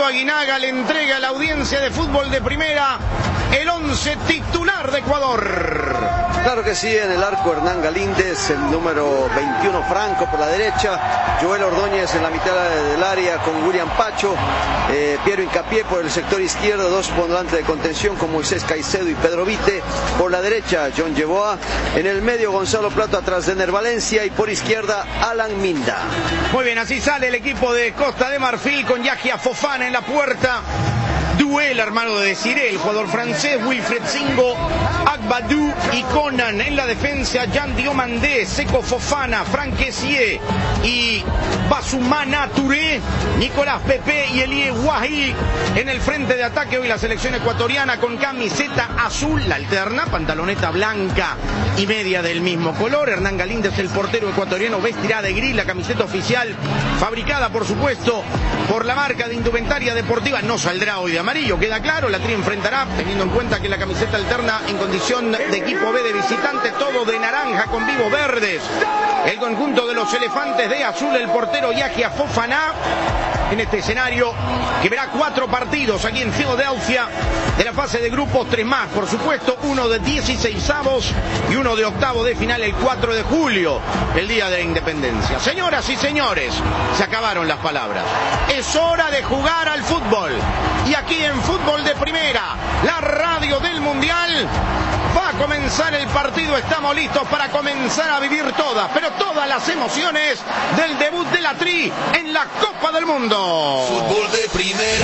Aguinaga le entrega a la audiencia de fútbol de primera el 11 titular de Ecuador. Claro que sí, en el arco Hernán Galíndez, el número 21 Franco por la derecha, Joel Ordóñez en la mitad del área con William Pacho, Piero Hincapié por el sector izquierdo, dos volantes de contención con Moisés Caicedo y Pedro Vite, por la derecha John Yeboah, en el medio Gonzalo Plato atrás de Ener Valencia y por izquierda Alan Minda. Muy bien, así sale el equipo de Costa de Marfil con Yahia Fofana en la puerta. Duel, hermano de Desiré, el jugador francés, Wilfred Singo, Agbadou y Conan. En la defensa, Jean Diomandé, Seco Fofana, Franck Kessié y Basumana Touré, Nicolás Pepe y Elie Wahi. En el frente de ataque hoy la selección ecuatoriana con camiseta azul, la alterna, pantaloneta blanca y media del mismo color. Hernán Galíndez, el portero ecuatoriano, vestirá de gris la camiseta oficial, fabricada por supuesto por la marca de indumentaria deportiva. No saldrá hoy de amarillo, queda claro. La Tri enfrentará, teniendo en cuenta que la camiseta alterna en condición de equipo B de visitante, todo de naranja con vivos verdes. El conjunto de los elefantes de azul, el portero Yahia Fofana, en este escenario que verá 4 partidos aquí en Filadelfia de la fase de grupos, 3 más, por supuesto, uno de 16avos y uno de octavo de final el 4 de julio, el día de la independencia. Señoras y señores, se acabaron las palabras. Es hora de jugar al fútbol. Y aquí en Fútbol de Primera, la radio del Mundial, va a comenzar el partido. Estamos listos para comenzar a vivir todas, pero todas las emociones del debut de la Tri en la Copa del Mundo. Fútbol de Primera.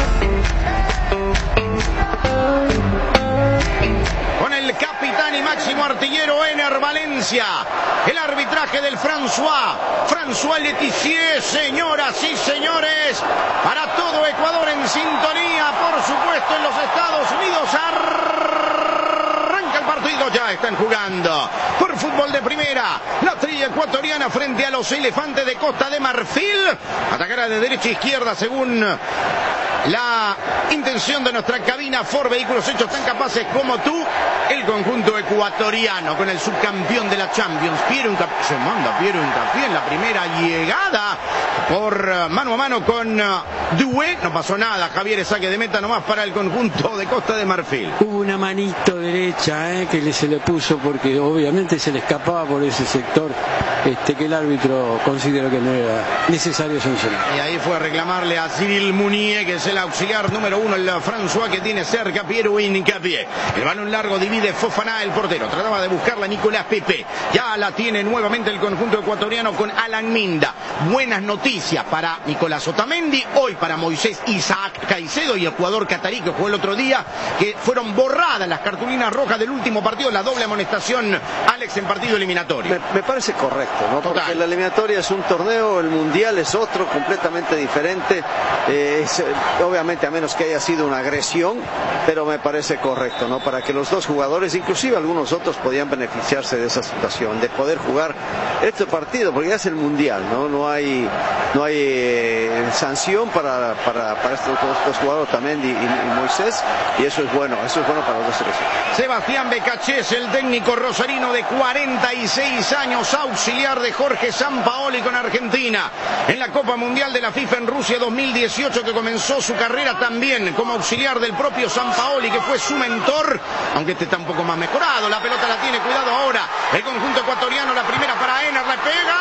Con el capitán y máximo artillero Ener Valencia, el arbitraje del François Letizier. Señoras y señores, para todo Ecuador en sintonía, por supuesto en los Estados Unidos, arranca el partido, ya están jugando por Fútbol de Primera, la Tri ecuatoriana frente a los elefantes de Costa de Marfil. Atacará de derecha a izquierda según la intención de nuestra cabina. Ford Vehículos Hechos Tan Capaces como tú. El conjunto ecuatoriano con el subcampeón de la Champions, Piero Hincapié. Se manda Piero Hincapié en la primera llegada por mano a mano con Dué. No pasó nada, Javier, saque de meta nomás para el conjunto de Costa de Marfil. Hubo una manito derecha que se le puso porque obviamente se le escapaba por ese sector, que el árbitro consideró que no era necesario sancionar. Y ahí fue a reclamarle a Cyril Mounier, que es el auxiliar número 1, el François, que tiene cerca Piero Hincapié. El balón largo divide Fofana, el portero. Trataba de buscarla Nicolás Pepe. Ya la tiene nuevamente el conjunto ecuatoriano con Alan Minda. Buenas noticias para Nicolás Otamendi, hoy para Moisés Isaac Caicedo y el jugador catarí que jugó el otro día, que fueron borradas las cartulinas rojas del último partido, la doble amonestación, Alex, en partido eliminatorio. Me parece correcto, ¿no? Total. Porque la eliminatoria es un torneo, el mundial es otro, completamente diferente. Obviamente a menos que haya sido una agresión, pero me parece correcto, ¿no? Para que los dos jugadores, inclusive algunos otros, podían beneficiarse de esa situación, de poder jugar este partido, porque ya es el mundial, ¿no? No hay sanción para estos dos jugadores, Otamendi y Moisés, y eso es bueno para los dos selecciones. Sebastián Becachés, el técnico rosarino de 46 años, auxiliar de Jorge Sampaoli con Argentina en la Copa Mundial de la FIFA en Rusia 2018, que comenzó su carrera también como auxiliar del propio Sampaoli, que fue su mentor, aunque este está un poco más mejorado. La pelota la tiene, cuidado ahora el conjunto ecuatoriano, la primera para Ener, le pega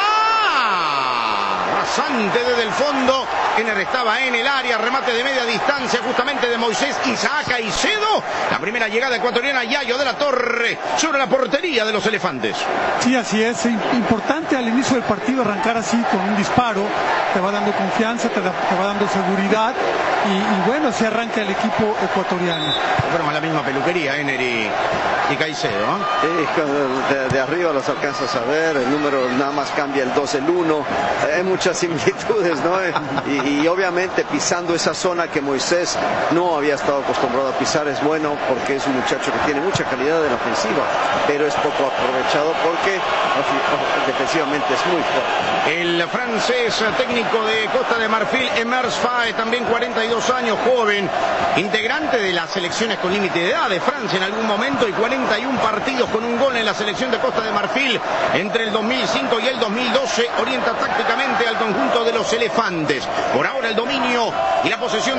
rasante desde el fondo. Ener estaba en el área, remate de media distancia justamente de Moisés Isaac Caicedo. La primera llegada ecuatoriana, Yayo de la Torre sobre la portería de los elefantes. Sí, así es, importante al inicio del partido arrancar así con un disparo, te va dando confianza, te va dando seguridad y bueno, así arranca el equipo ecuatoriano. Fueron a la misma peluquería, Ener y Caicedo, ¿eh? De arriba los alcanzas a ver, el número nada más cambia el 2, el 1, hay muchas similitudes, ¿no? Y obviamente pisando esa zona que Moisés no había estado acostumbrado a pisar es bueno, porque es un muchacho que tiene mucha calidad en la ofensiva, pero es poco aprovechado porque defensivamente es muy fuerte. El francés técnico de Costa de Marfil, Emers Faé, también 42 años, joven, integrante de las selecciones con límite de edad de Francia en algún momento, y 41 partidos con un gol en la selección de Costa de Marfil entre el 2005 y el 2012, orienta tácticamente al conjunto de los elefantes. Por ahora el dominio y la posesión